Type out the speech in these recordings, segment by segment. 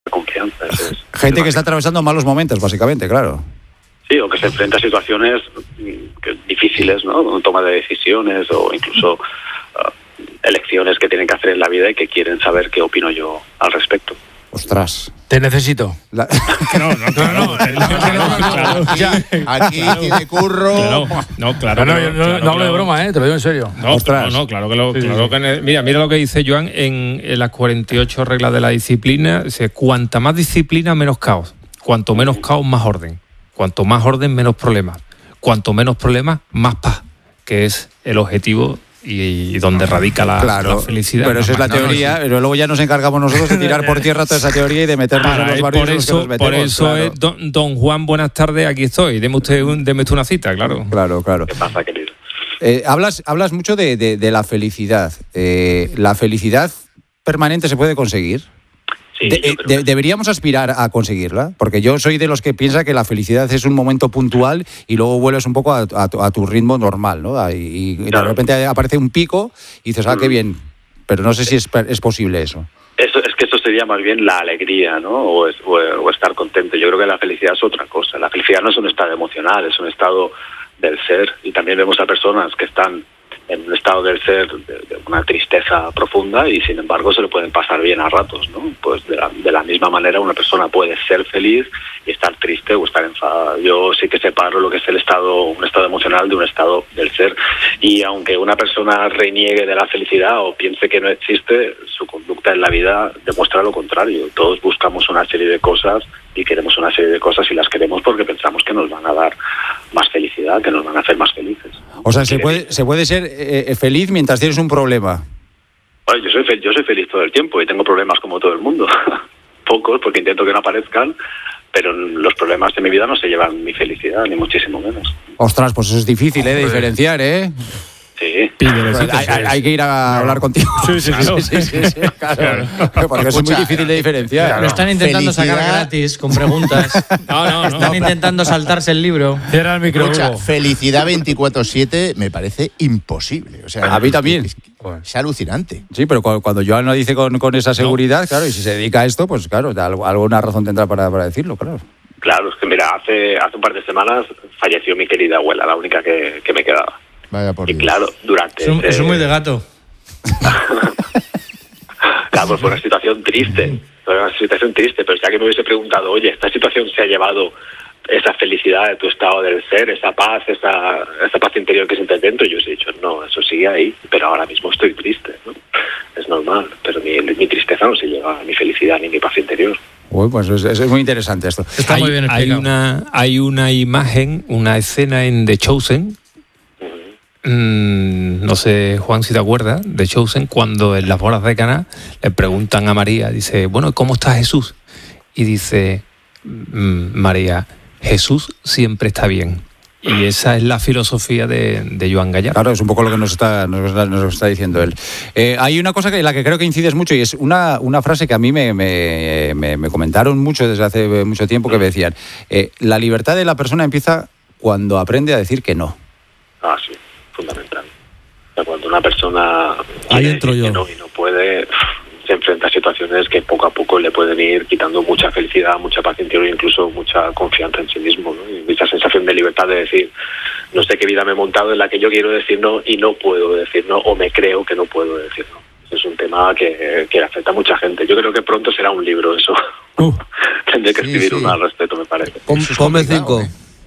confianza. Gente que está atravesando malos momentos, básicamente, claro. Sí, o que se enfrenta a situaciones difíciles, ¿no? Toma de decisiones o incluso elecciones que tienen que hacer en la vida y que quieren saber qué opino yo al respecto. Ostras. Te necesito. No. Aquí tiene curro. Claro. No hablo de broma, te lo digo en serio. Claro que mira lo que dice Joan en las 48 reglas de la disciplina. Dice, cuanta más disciplina, menos caos. Cuanto menos caos, más orden. Cuanto más orden, menos problemas. Cuanto menos problemas, más paz, que es el objetivo y donde radica la felicidad. Pero esa es la teoría, pero luego ya nos encargamos nosotros de tirar por tierra toda esa teoría y de meternos en los barrios en los que nos metemos. Por eso es, don Juan, buenas tardes, aquí estoy. Deme usted una cita, claro. Claro. ¿Qué pasa, querido? Hablas mucho de la felicidad. ¿La felicidad permanente se puede conseguir? Sí, ¿Deberíamos aspirar a conseguirla? Porque yo soy de los que piensa que la felicidad es un momento puntual y luego vuelves un poco a tu ritmo normal, ¿no? Y de repente aparece un pico y dices, qué bien. Pero no sé si es posible eso. Es que eso sería más bien la alegría, ¿no? O estar contento. Yo creo que la felicidad es otra cosa. La felicidad no es un estado emocional, es un estado del ser. Y también vemos a personas que están en un estado del ser de una tristeza profunda y sin embargo se lo pueden pasar bien a ratos, ¿no? Pues de la misma manera una persona puede ser feliz y estar triste o estar enfadada. Yo sí que separo lo que es un estado emocional de un estado del ser, y aunque una persona reniegue de la felicidad o piense que no existe, su conducta en la vida demuestra lo contrario. Todos buscamos una serie de cosas y queremos una serie de cosas y las queremos porque pensamos que nos van a dar más felicidad, que nos van a hacer más felices. O sea, se puede ser feliz mientras tienes un problema. Bueno, yo soy feliz todo el tiempo y tengo problemas como todo el mundo. Pocos, porque intento que no aparezcan, pero los problemas de mi vida no se llevan mi felicidad, ni muchísimo menos. Ostras, pues eso es difícil, de diferenciar, Sí. Hay que ir a hablar contigo. Sí, claro. Porque es muy difícil de diferenciar. Lo están intentando sacar gratis con preguntas. No. Están intentando saltarse el libro. Cierra el micro. Felicidad 24/7 me parece imposible. O sea, a mí también. Es alucinante. Sí, pero cuando Joan lo dice con esa seguridad, claro, y si se dedica a esto, pues claro, alguna razón tendrá para decirlo, claro. Claro, es que mira, hace un par de semanas falleció mi querida abuela, la única que me quedaba. Vaya por y Dios. Claro, durante... Eso es muy de gato. Claro, pues fue una situación triste. Pero ya que me hubiese preguntado, oye, ¿esta situación se ha llevado esa felicidad de tu estado del ser, esa paz interior que sientes dentro? Yo os he dicho, no, eso sigue ahí, pero ahora mismo estoy triste, ¿no? Es normal, pero mi tristeza no se lleva a mi felicidad ni mi paz interior. Uy, pues es muy interesante esto. Está muy bien explicado. Hay una imagen, una escena en The Chosen. No sé, Juan, si te acuerdas, de Chosen, cuando en las bodas de Caná le preguntan a María, dice, bueno, ¿cómo está Jesús? Y dice María, Jesús siempre está bien. Y esa es la filosofía de Joan Gallardo. Claro, es un poco lo que nos está diciendo él. Hay una cosa en la que creo que incides mucho y es una frase que a mí me comentaron mucho desde hace mucho tiempo, que me decían, la libertad de la persona empieza cuando aprende a decir que no. Sí. Fundamental. O sea, cuando una persona que no puede, se enfrenta a situaciones que poco a poco le pueden ir quitando mucha felicidad, mucha paz interior e incluso mucha confianza en sí mismo, ¿no? Y esa sensación de libertad de decir, no sé qué vida me he montado en la que yo quiero decir no y no puedo decir no, o me creo que no puedo decir no. Es un tema que afecta a mucha gente. Yo creo que pronto será un libro eso. Tendré que escribir uno al respecto, me parece. Ponme 5.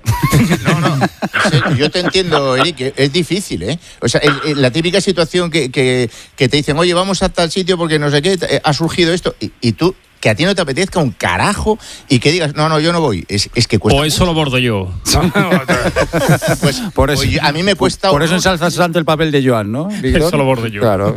No, yo te entiendo, Eric, es difícil, ¿eh? O sea, la típica situación que te dicen, oye, vamos a tal sitio porque no sé qué, ha surgido esto, y tú, que a ti no te apetezca un carajo y que digas, no, yo no voy, es que cuesta. O eso lo bordo yo. Pues, por eso, a mí me cuesta... Por eso ensalzas tanto el papel de Joan, ¿no, Víctor? Eso lo bordo yo. Claro.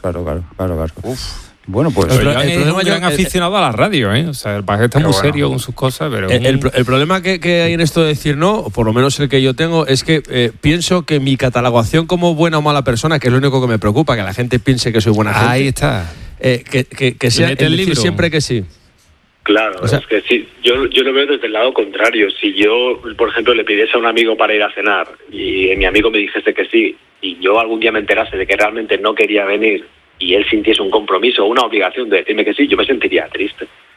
Bueno, pues... El problema es un gran aficionado a la radio, ¿eh? O sea, el paje está muy serio con sus cosas, pero... El problema que hay en esto de decir no, o por lo menos el que yo tengo, es que pienso que mi catalogación como buena o mala persona, que es lo único que me preocupa, que la gente piense que soy buena gente. Ahí está. Que sea el decir siempre que sí. Claro, o sea, es que sí, yo lo veo desde el lado contrario. Si yo, por ejemplo, le pidiese a un amigo para ir a cenar y mi amigo me dijese que sí, y yo algún día me enterase de que realmente no quería venir y él sintiese un compromiso o una obligación de decirme que sí, yo me sentiría triste.